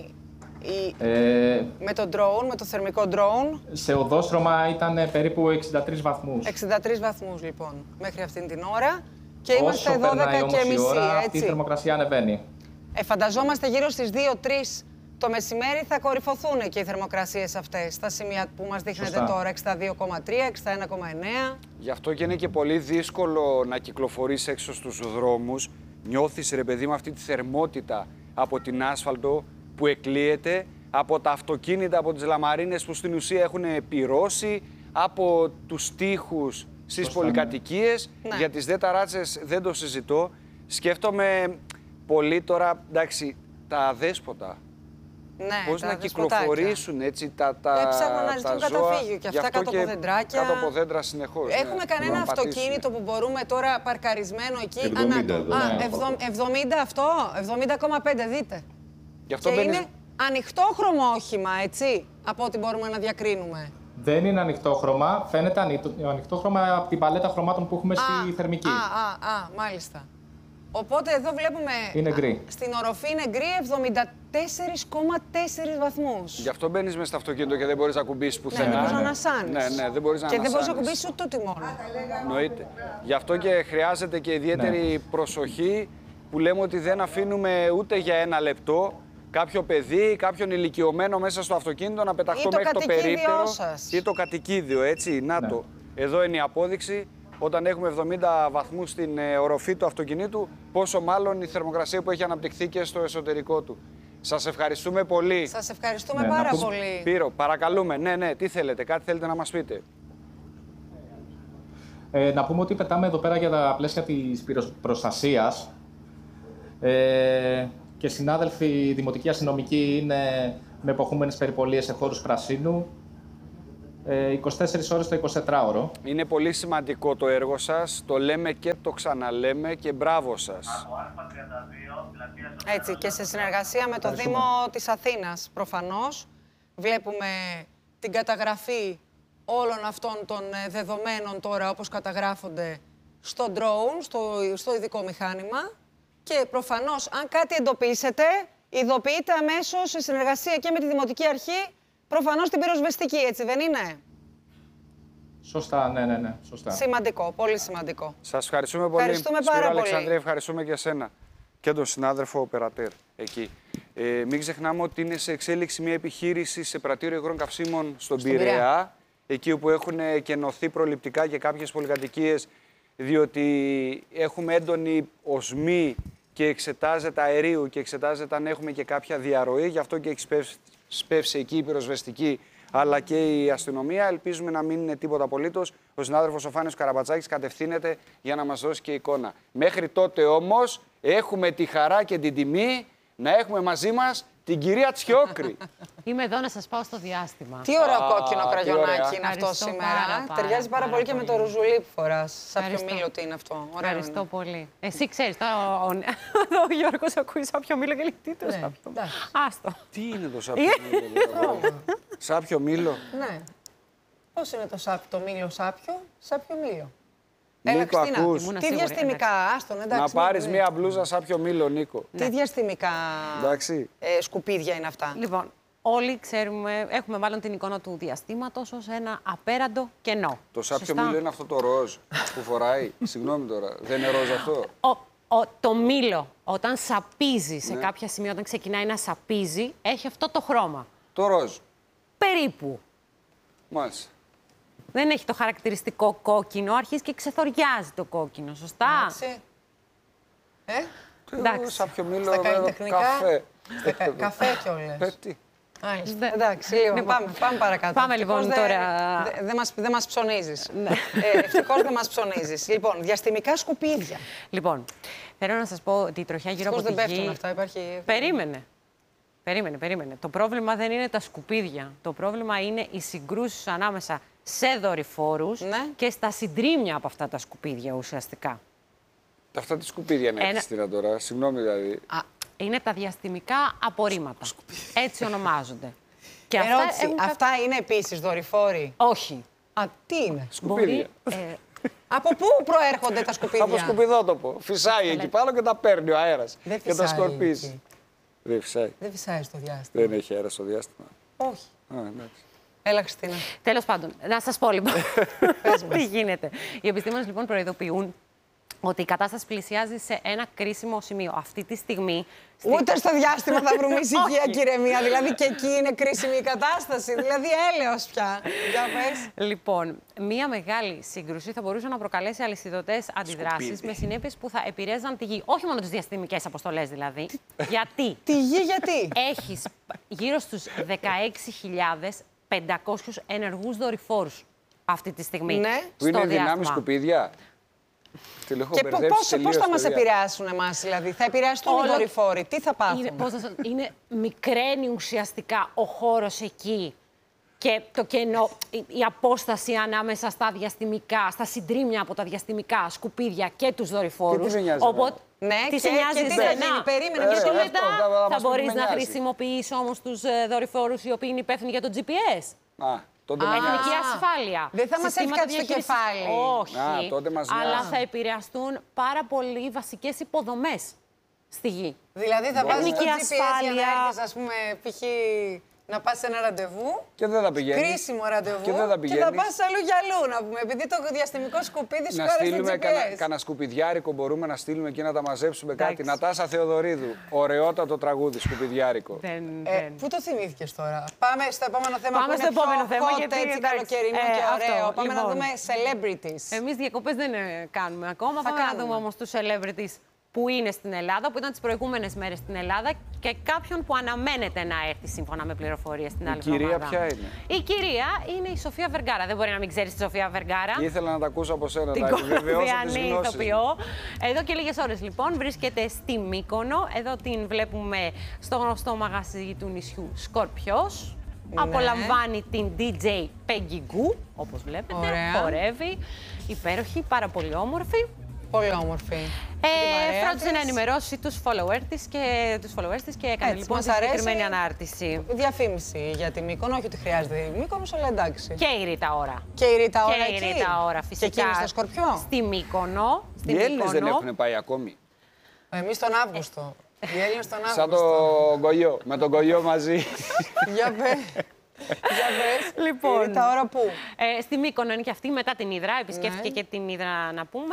με το drone, με το θερμικό drone. Σε οδόστρωμα ήταν περίπου 63 βαθμούς. 63 βαθμούς λοιπόν, μέχρι αυτήν την ώρα. Και είμαστε 12 και μισή, ώρα, αυτή η θερμοκρασία ανεβαίνει. Φανταζόμαστε γύρω στις 2-3 το μεσημέρι θα κορυφωθούν και οι θερμοκρασίες αυτές, στα σημεία που μας δείχνετε τώρα, 62,3, 61,9. Γι' αυτό και είναι και πολύ δύσκολο να κυκλοφορείς έξω στους δρόμους. Νιώθεις, ρε παιδί, με αυτή τη θερμότητα από την άσφαλτο που εκλείεται, από τα αυτοκίνητα, από τις λαμαρίνες που στην ουσία έχουν πυρώσει, από τους τοίχους στις πολυκατοικίες. Ναι. Για τις δε ταράτσες δεν το συζητώ. Σκέφτομαι πολύ τώρα, εντάξει, τα αδέσποτα. Ναι, πώς να κυκλοφορήσουν έτσι τα ψάχνουν να ζητούν καταφύγιο και αυτά κάτω από δεντράκια. Κάτω από δέντρα συνεχώς. Έχουμε κανένα αυτοκίνητο που μπορούμε τώρα παρκαρισμένο εκεί? 70 αυτό, 70,5 δείτε. Γι αυτό και είναι ανοιχτόχρωμο όχημα, έτσι, από ό,τι μπορούμε να διακρίνουμε. Δεν είναι ανοιχτόχρωμα. Φαίνεται ανοιχτόχρωμα από την παλέτα χρωμάτων που έχουμε στη θερμική. Μάλιστα. Οπότε εδώ βλέπουμε. Είναι γκρι. Στην οροφή είναι γκρι 74,4 βαθμούς. Γι' αυτό μπαίνεις μέσα στο αυτοκίνητο και δεν μπορείς να κουμπίσεις πουθενά. Ναι, δεν μπορείς να ανασάνεις. Ναι, δεν μπορείς να ανασάνεις. Και δεν μπορείς να κουμπίσεις ούτε το τιμόνι. Εννοείται. Γι' αυτό και χρειάζεται και ιδιαίτερη προσοχή που λέμε ότι δεν αφήνουμε ούτε για ένα λεπτό κάποιο παιδί, κάποιον ηλικιωμένο μέσα στο αυτοκίνητο να πεταχτώ μέχρι το περίπτερο ή το κατοικίδιο, έτσι. Να το. Εδώ είναι η απόδειξη. Όταν έχουμε 70 βαθμούς στην οροφή του αυτοκινήτου, πόσο μάλλον η θερμοκρασία που έχει αναπτυχθεί και στο εσωτερικό του. Σας ευχαριστούμε πολύ. Σας ευχαριστούμε πάρα πολύ. Πύρο, παρακαλούμε. Ναι, τι θέλετε, κάτι θέλετε να μας πείτε. Να πούμε ότι πετάμε εδώ πέρα για τα πλαίσια της πυροσβεστικής. Και συνάδελφοι δημοτικοί αστυνομικοί είναι με εποχούμενες περιπολίες σε χώρους πρασίνου. 24 ώρες το 24ωρο. Είναι πολύ σημαντικό το έργο σας, το λέμε και το ξαναλέμε και μπράβο σας. Έτσι, και σε συνεργασία με το Δήμο της Αθήνας, προφανώς, βλέπουμε την καταγραφή όλων αυτών των δεδομένων τώρα, όπως καταγράφονται στο drone, στο ειδικό μηχάνημα. Και προφανώς, αν κάτι εντοπίσετε, ειδοποιείτε αμέσως σε συνεργασία και με τη Δημοτική Αρχή, προφανώς την πυροσβεστική, έτσι δεν είναι? Σωστά, ναι, σωστά. Σημαντικό, πολύ σημαντικό. Σας ευχαριστούμε πολύ. Ευχαριστούμε πάρα πολύ. Αλεξανδρία, ευχαριστούμε και εσένα και τον συνάδελφο Περατέρ εκεί. Μην ξεχνάμε ότι είναι σε εξέλιξη μια επιχείρηση σε πρατήριο υγρών καυσίμων στον Πειραιά, εκεί όπου έχουν κενωθεί προληπτικά και κάποιες πολυκατοικίες, διότι έχουμε έντονη οσμή και εξετάζεται αερίου και εξετάζεται αν έχουμε και κάποια διαρροή, γι' αυτό και έχει σπεύσει εκεί η πυροσβεστική αλλά και η αστυνομία. Ελπίζουμε να μην είναι τίποτα απολύτως. Ο συνάδελφος ο Φάνης Καραμπατσάκης κατευθύνεται για να μας δώσει και εικόνα. Μέχρι τότε όμως έχουμε τη χαρά και την τιμή να έχουμε μαζί μας την κυρία Τσιόκρη. Είμαι εδώ να σας πάω στο διάστημα. Τι ωραίο κόκκινο κραγιονάκι είναι αυτό σήμερα. Ταιριάζει πάρα πολύ και με το ρουζουλί που φοράς. Σάπιο μήλο τι είναι αυτό. Ευχαριστώ πολύ. Εσύ ξέρεις, τώρα ο Γιώργος ακούει σάπιο μήλο και λέει τι το σάπιο. Άστο. Τι είναι το σάπιο μήλο? Σάπιο μήλο. Ναι. Πώς είναι το μήλο σάπιο μήλο. Νίκο, ακούς. Τι διαστημικά, άστον, εντάξει. Να πάρεις μία μπλούζα σάπιο μήλο, Νίκο. Τι διαστημικά σκουπίδια είναι αυτά? Λοιπόν, όλοι ξέρουμε, έχουμε μάλλον την εικόνα του διαστήματος ως ένα απέραντο κενό. Το σάπιο μήλο είναι αυτό το ροζ που φοράει. Συγγνώμη τώρα, δεν είναι ροζ αυτό? Το μήλο, όταν σαπίζει σε κάποια σημεία, όταν ξεκινάει να σαπίζει, έχει αυτό το χρώμα. Το ροζ. Περίπου. Μάλιστα. Δεν έχει το χαρακτηριστικό κόκκινο, αρχίζει και ξεθοριάζει το κόκκινο, σωστά? Εντάξει. Σάπιο μήλο, καφέ. Καφέ κιόλας. Εντάξει, λίγο. Πάμε παρακάτω. Πάμε λοιπόν τώρα. Δεν μας ψωνίζεις. Ευτυχώς δεν μας ψωνίζεις. Λοιπόν, διαστημικά σκουπίδια. Λοιπόν, θέλω να σας πω ότι η τροχιά γύρω από τη γη... δεν πέφτουν αυτά, υπάρχει... Περίμενε. Το πρόβλημα δεν είναι τα σκουπίδια. Το πρόβλημα είναι οι συγκρούσεις ανάμεσα σε δορυφόρους και στα συντρίμμια από αυτά τα σκουπίδια ουσιαστικά. Αυτά τα σκουπίδια είναι έκτιστηνα τώρα, συγγνώμη δηλαδή. Είναι τα διαστημικά απορρίμματα. Έτσι ονομάζονται. Και αυτά είναι επίσης δορυφόροι? Όχι. Τι είναι? Σκουπίδια. Από πού προέρχονται τα σκουπίδια? Από σκουπιδότοπο. Φυσάει εκεί πάνω και τα παίρνει ο αέρας. Και τα σκορπίζει. Δεν φυσάει. Δεν φυσάει στο διάστημα. Δεν έχει αέρα στο διάστημα. Όχι. Εντάξει. Έλα, Χριστίνα. Τέλος πάντων, να σας πω λοιπόν τι γίνεται. Οι επιστήμονες λοιπόν προειδοποιούν ότι η κατάσταση πλησιάζει σε ένα κρίσιμο σημείο. Αυτή τη στιγμή... Ούτε στο διάστημα θα βρούμε ησυχία και ηρεμία. Δηλαδή και εκεί είναι κρίσιμη η κατάσταση. Δηλαδή έλεος πια. Για πες. Λοιπόν, μία μεγάλη σύγκρουση θα μπορούσε να προκαλέσει αλυσιδωτές αντιδράσεις με συνέπειες που θα επηρέαζαν τη γη. Όχι μόνο τις διαστημικές αποστολές δηλαδή. Γιατί? Τη γη γιατί? Έχεις γύρω στους 16.500 ενεργούς δορυφόρους αυτή τη στιγμή. Ναι. Που είναι δυνάμει σκουπίδια. Και πώς θα μας επηρεάσουν εμάς, δηλαδή, θα επηρεαστούν οι δορυφόροι, τι θα πάθουν? Είναι μικραίνει ουσιαστικά ο χώρος εκεί και το κενό, η απόσταση ανάμεσα στα διαστημικά, στα συντρίμμια από τα διαστημικά σκουπίδια και τους δορυφόρους. Και τι σε νοιάζει? Ναι, τι σε νοιάζει εσένα? Περίμενε, γιατί μετά θα μπορείς να χρησιμοποιείς όμως τους δορυφόρους οι οποίοι είναι υπεύθυνοι για το GPS. Εθνική ασφάλεια. Δεν θα μας έχει κάτι στο κεφάλι. Όχι. Τότε μας αλλά θα επηρεαστούν πάρα πολύ βασικές υποδομές στη γη. Δηλαδή θα βάζεις το GPS ασφάλεια. για να έρθεις, ας πούμε, π.χ. να πας σε ένα ραντεβού. Και δεν θα πηγαίνεις. Κρίσιμο ραντεβού. Και δεν θα πηγαίνεις. Και θα πας αλλού για αλλού, να πούμε. Επειδή το διαστημικό σκουπίδι σου να χάρη στο στείλουμε GPS. κανένα σκουπιδιάρικο, μπορούμε να στείλουμε και να τα μαζέψουμε κάτι. Νατάσα Θεοδωρίδου. Ωραιότατο τραγούδι, σκουπιδιάρικο. Πού το θυμήθηκες τώρα? Πάμε στο επόμενο θέμα. Πάμε που στο είναι επόμενο πιο θέμα. hot, Γιατί έτσι καλοκαιρινό και ωραίο. Πάμε να δούμε celebrities. Εμείς διακοπές δεν κάνουμε ακόμα. Πάμε να δούμε όμως τους celebrities που είναι στην Ελλάδα, που ήταν τις προηγούμενες μέρες στην Ελλάδα και κάποιον που αναμένεται να έρθει σύμφωνα με πληροφορίες την άλλη εβδομάδα. Η κυρία ποια είναι? Η κυρία είναι η Σοφία Βεργάρα. Δεν μπορεί να μην ξέρεις τη Σοφία Βεργάρα. Ήθελα να τα ακούσω από σένα, την να επιβεβαιώσω τις γνώσεις. ηθοποιό. Εδώ και λίγες ώρες λοιπόν βρίσκεται στη Μύκονο. Εδώ την βλέπουμε στο γνωστό μαγαζί του νησιού Σκορπιός. Ναι. Απολαμβάνει την DJ Peggy Gou, όπως βλέπετε. Ωραία. Χορεύει. Υπέροχη, πάρα πολύ όμορφη. Πολύ όμορφη. Φρόντισε να ενημερώσει τους followers της και έκανε λοιπόν τη συγκεκριμένη ανάρτηση. Διαφήμιση για τη Μύκονο, όχι ότι χρειάζεται η Μύκονος, αλλά εντάξει. Και η Ρίτα Ora. Και η Ρίτα Ora και η Ρίτα Ora, φυσικά. Και εκείνη στο Σκορπιό. Στη Μύκονο. Οι Έλληνες δεν έχουν πάει ακόμη. Εμείς τον Αύγουστο. Οι Έλληνες τον Αύγουστο. Σαν τον Κολλιό, με τον Κολλιό μαζί. Για πες. Λοιπόν, η Ρίτα Ora πού? Στη Μύκονο είναι και αυτή, μετά την Ύδρα. Επισκέφθηκε και την Ύδρα, να πούμε.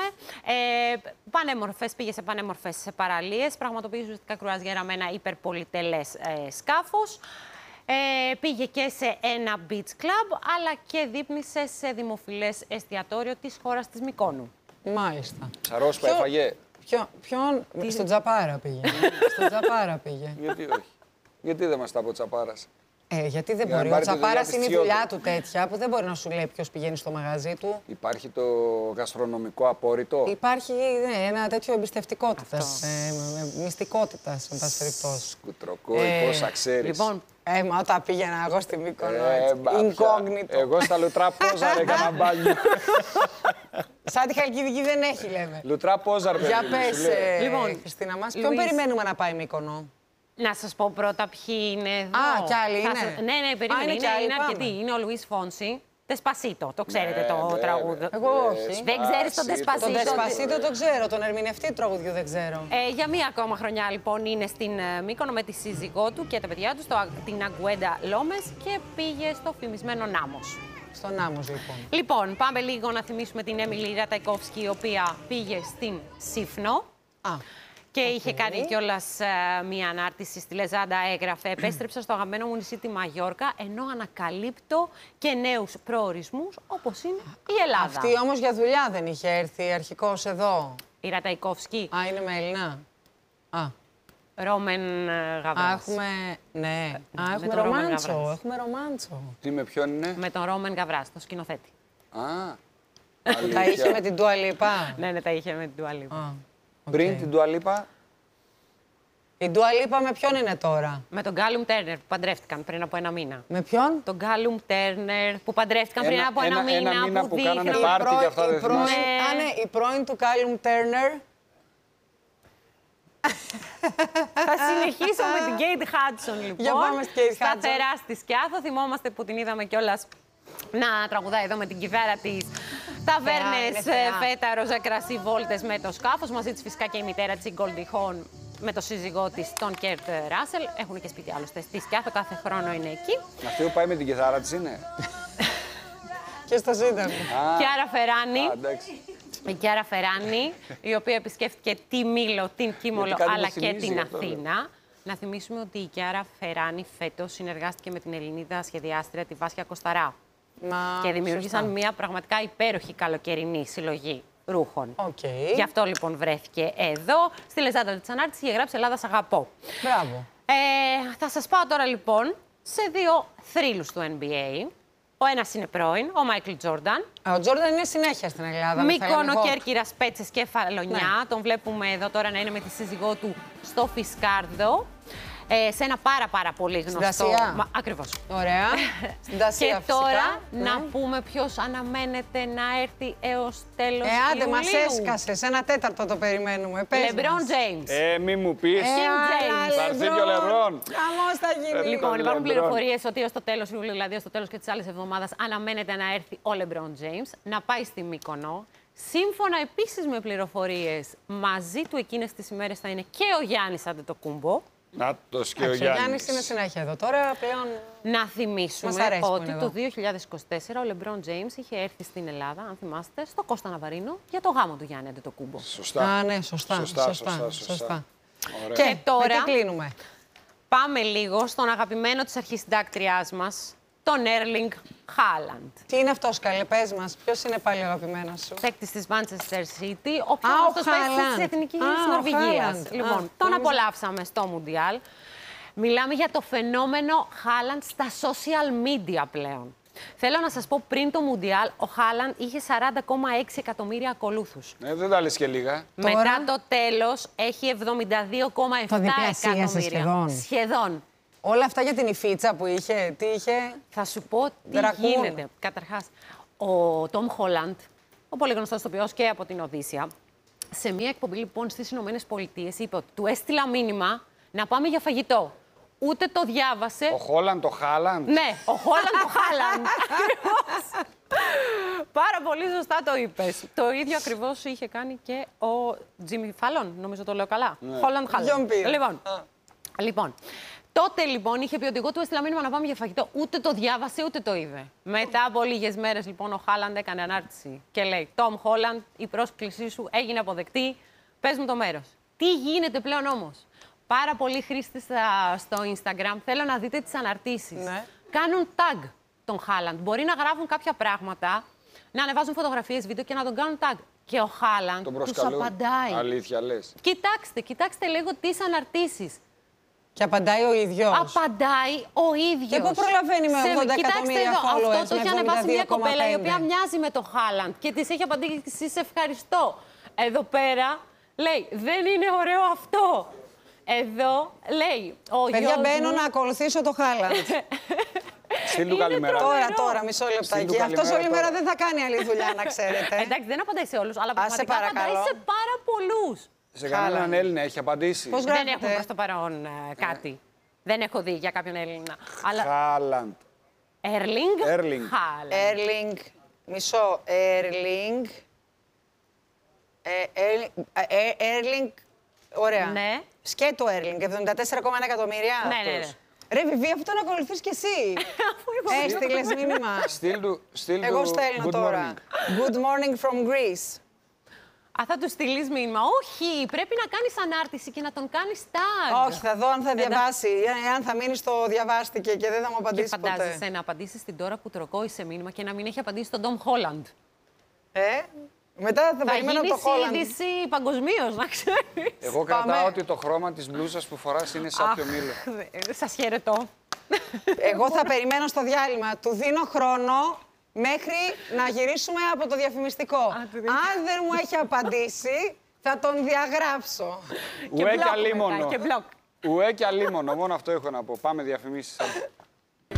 Πήγε σε πανέμορφες παραλίες. Πραγματοποιεί ουσιαστικά κρουαζιέρα με ένα υπερπολιτελές σκάφος. Πήγε και σε ένα beach club, αλλά και δείπνησε σε δημοφιλές εστιατόριο της χώρας της Μυκόνου. Μάλιστα. Σαρόσπα έφαγε. Ποιον? Στον Τζαπάρα πήγε. Στον Τζαπάρα πήγε. Γιατί όχι? Γιατί δεν μας τα πω Τσαπάρας? Γιατί δεν μπορεί. Ο Τσαπάρας είναι η δουλειά του τέτοια που δεν μπορεί να σου λέει ποιος πηγαίνει στο μαγαζί του. Υπάρχει το γαστρονομικό απόρριτο. Υπάρχει ένα τέτοιο εμπιστευτικότητας, μυστικότητας, εν πάση περιπτώσει. Σκουτροκόη, πόσα ξέρεις. Λοιπόν, μα όταν πήγαινα εγώ στη Μύκονο, incognito. Εγώ στα Λουτρά Πόζαρ έκανα μπάνιο. Σαν τη Χαλκιδική δεν έχει, λέμε. Λουτρά Πόζαρ, παιδί. Για πες, Χριστίνα μας, ποιον περιμένουμε να πάει Μύκονο? Να σας πω πρώτα ποιοι είναι εδώ. Κι άλλοι είναι. Ναι, περίμενε. Είναι αρκετοί. Είναι ο Λουίς Φόνση. Τεσπασίτο, το ξέρετε το τραγούδι. Εγώ όχι. Δεν ξέρεις τον Τεσπασίτο? Τον Τεσπασίτο το ξέρω, τον ερμηνευτή του τραγουδιού δεν ξέρω. Για μία ακόμα χρονιά λοιπόν είναι στην Μύκονο με τη σύζυγό του και τα παιδιά του, την Αγκουέντα Λόμες, και πήγε στο φημισμένο Νάμος. Στο Νάμος λοιπόν. Λοιπόν, πάμε λίγο να θυμίσουμε την Έμιλι Ραταϊκόφσκι, η οποία πήγε στην Σύφνο. Και είχε κάνει κιόλας μία ανάρτηση στη Λεζάντα, έγραφε «Επέστρεψα στο αγαπημένο μου νησί τη Μαγιόρκα, ενώ ανακαλύπτω και νέους προορισμούς όπως είναι η Ελλάδα». Αυτή όμως για δουλειά δεν είχε έρθει αρχικώς εδώ? Η Ραταϊκόφσκι. Είναι με Έλληνα. Ρόμεν Γαβράς. Έχουμε. Ναι. Έχουμε ρομάντσο. Έχουμε ρομάντσο. Τι με ποιον είναι? Με τον Ρόμεν Γαβράς, τον σκηνοθέτη. Τα είχε με την Ντουα Λίπα. Ναι, τα είχε με την Ντουα Λίπα. Πριν την Ντουα Λίπα. Η Ντουα Λίπα με ποιον είναι τώρα? Με τον Γκάλουμ Τέρνερ που παντρεύτηκαν πριν από ένα μήνα. Με ποιον? Τον Γκάλουμ Τέρνερ που παντρεύτηκαν πριν από ένα μήνα. Ένα μήνα που κάνανε πάρτι και αυτά δεν θυμάσαι. Η πρώην του Γκάλουμ Τέρνερ. Θα συνεχίσω με την Κέιτ Χάντσον, λοιπόν. Για πάμε στην Κέιτ Χάντσον. Σταθερά στη Σκιάθο. Θυμόμαστε που την είδαμε κιόλας να τραγουδάει εδώ με την κιθάρα της. Ταβέρνες, φέτα, ροζά κρασί, βόλτες με το σκάφος. Μαζί της φυσικά και η μητέρα της, η Γκόλντι Χον, με το σύζυγό της, τον Κέρτ Ράσελ. Έχουν και σπίτι άλλωστε στη Σκιάθο, κάθε χρόνο είναι εκεί. Αυτή που πάει με την κιθάρα της είναι. Και στο Σύνταγμα. Κιάρα Φεράνη. Η Κιάρα Φεράνη, η οποία επισκέφτηκε τη Μήλο, την Κίμολο, αλλά και την Αθήνα. Να θυμίσουμε ότι η Κιάρα Φεράνη φέτος συνεργάστηκε με την Ελληνίδα σχεδιάστρια τη Βάσια Κοσταρά. Και δημιούργησαν μια πραγματικά υπέροχη καλοκαιρινή συλλογή ρούχων. Γι' αυτό λοιπόν βρέθηκε εδώ. Στη Λεζάντα της ανάρτησης είχε γράψει «Ελλάδα σ' αγαπώ». Μπράβο. Θα σας πάω τώρα λοιπόν σε δύο θρύλους του NBA. Ο ένας είναι πρώην, ο Μάικλ Τζόρνταν. Ο Τζόρνταν είναι συνέχεια στην Ελλάδα. Μύκονο, Κέρκυρας, Πέτσες και Φαλονιά. Ναι. Τον βλέπουμε εδώ τώρα να είναι με τη σύζυγό του στο Φισκάρδο. σε ένα πάρα πολύ γνωστό. Τασία. Ακριβώς. Ωραία. Στην Τασία, και φυσικά. τώρα να πούμε ποιος αναμένεται να έρθει έως τέλος άντε, Ιουλίου. μας έσκασες. 1/4 το περιμένουμε. LeBron James. Μη μου πεις. Θα έρθει και ο LeBron. Χαμός θα γίνει. Λοιπόν, υπάρχουν πληροφορίες ότι ως το τέλος Ιουλίου, δηλαδή ως το τέλος και της άλλης εβδομάδας, αναμένεται να έρθει ο LeBron James, να πάει στη Μύκονο. Σύμφωνα επίσης με πληροφορίες, μαζί του εκείνες τις ημέρες θα είναι και ο Γιάννης Αντετοκούμπο. Νάτος και ο Γιάννης. Ο Γιάννης είναι συνέχεια εδώ. Τώρα πλέον. Να θυμίσουμε ότι το 2024 ο LeBron James είχε έρθει στην Ελλάδα, αν θυμάστε, στο Κώστα Ναβαρίνο για το γάμο του Γιάννη Αντετοκούμπο. Σωστά. Α, ναι, σωστά. Και τώρα κλείνουμε. Πάμε λίγο στον αγαπημένο της αρχισυντάκτριάς μας, τον Έρλινγκ Χάλαντ. Τι είναι αυτός, καλέ, πες μας. Ποιος είναι πάλι ο αγαπημένος σου? Παίκτης της Manchester City, ο πιο γνωστός παίκτης της Εθνικής Νορβηγίας. Λοιπόν, τον απολαύσαμε στο Μουντιάλ. Μιλάμε για το φαινόμενο Χάλαντ στα social media πλέον. Θέλω να σας πω, πριν το Μουντιάλ, ο Χάλαντ είχε 40,6 εκατομμύρια ακολούθους. Δεν τα λες και λίγα. Μετά το τέλος έχει 72,7 εκατομμύρια. Σχεδόν. Όλα αυτά για την υφίτσα που είχε, τι είχε. Θα σου πω τι γίνεται. Καταρχάς, ο Τόμ Χόλαντ, ο πολύ γνωστός ηθοποιός και από την Οδύσσια, σε μια εκπομπή λοιπόν στις Ηνωμένες Πολιτείες είπε ότι του έστειλα μήνυμα να πάμε για φαγητό. Ούτε το διάβασε. Ο Χόλαντ, το Χάλαντ. Ναι, ο Χόλαντ, το Χάλαντ. Πάρα πολύ σωστά το είπες. Το ίδιο ακριβώς είχε κάνει και ο Τζίμι Φάλον, νομίζω το λέω καλά. Χόλαντ, Χάλαντ. Λοιπόν, τότε λοιπόν είχε πει ότι εγώ του έστειλα μήνυμα να πάμε για φαγητό. Ούτε το διάβασε, ούτε το είδε. Μετά από λίγες μέρες λοιπόν ο Χάλαντ έκανε ανάρτηση και λέει: Τόμ Χόλαντ, η πρόσκλησή σου έγινε αποδεκτή. Πες μου το μέρος. Τι γίνεται πλέον όμως? Πάρα πολλοί χρήστες στο Instagram, θέλω να δείτε τις αναρτήσεις. Ναι. Κάνουν tag τον Χάλαντ. Μπορεί να γράφουν κάποια πράγματα, να ανεβάζουν φωτογραφίες, βίντεο και να τον κάνουν tag. Και ο Χάλαντ τους απαντάει. Αλήθεια λες. Κοιτάξτε λίγο τις αναρτήσεις. Και απαντάει ο ίδιος. Απαντάει ο ίδιος. Και πού προλαβαίνει με 80 εκατομμύρια followers? Αυτό το έχει ανεβάσει μια κοπέλα η οποία μοιάζει με τον Χάλαντ και της έχει απαντήσει σε ευχαριστώ. Εδώ πέρα λέει δεν είναι ωραίο αυτό. Εδώ λέει ο παιδιά, μπαίνω να ακολουθήσω το Χάλαντ. Στείλ του καλημέρα. Τώρα, μισό λεπτάκι. Αυτός όλη μέρα δεν θα κάνει άλλη δουλειά, να ξέρετε. Εντάξει, δεν απαντάει σε όλους, αλλά πραγματικά απαντάει σε πάρα πολλούς. Σε κανέναν Έλληνα έχει απαντήσει? Δεν έχουμε προς το παρόν κάτι. Δεν έχω δει για κάποιον Έλληνα. Χάλαντ. Έρλινγκ. Έρλινγκ. Μισό. Έρλινγκ. Έρλινγκ. Ωραία. Ναι. Σκέτο Έρλινγκ. 74,1 εκατομμύρια. Ναι. Ρε Βιβί, αυτό να ακολουθείς κι εσύ. Έστειλες μήνυμα. Εγώ στέλνω τώρα. Good morning from Greece. Θα του στείλεις μήνυμα. Όχι, πρέπει να κάνεις ανάρτηση και να τον κάνεις tag. Όχι, θα δω αν θα διαβάσει. Αν θα μείνει στο διαβάστηκε και δεν θα μου απαντήσει ποτέ. Και φαντάζεσαι να απαντήσεις την τώρα που τροκόησε μήνυμα και να μην έχει απαντήσει τον Τόμ Χόλαντ. Μετά θα περιμένω το Χόλαντ. Θα γίνει είδηση παγκοσμίως, να ξέρεις. Εγώ κρατάω ότι το χρώμα της μπλούζας που φοράς είναι σάπιο μήλο. Σας χαιρετώ. Εγώ θα περιμένω στο διάλειμμα. Του δίνω χρόνο μέχρι να γυρίσουμε από το διαφημιστικό. Αν δεν μου έχει απαντήσει, θα τον διαγράψω. Ουέ και αλίμονο. Ουέ και αλίμονο. Μόνο αυτό έχω να πω. Πάμε διαφημίσεις.